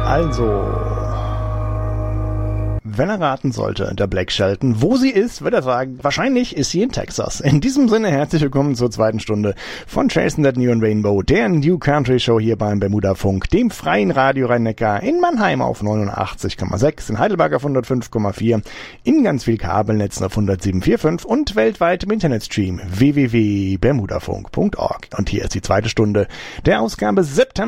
Also, wenn er raten sollte, der Blake Shelton, wo sie ist, wird er sagen, wahrscheinlich ist sie in Texas. In diesem Sinne herzlich willkommen zur zweiten Stunde von Chasing That Neon Rainbow, der New Country Show hier beim Bermuda Funk, dem freien Radio Rhein-Neckar, in Mannheim auf 89,6, in Heidelberg auf 105,4, in ganz viel Kabelnetzen auf 107,45 und weltweit im Internetstream www.bermudafunk.org. Und hier ist die zweite Stunde der Ausgabe September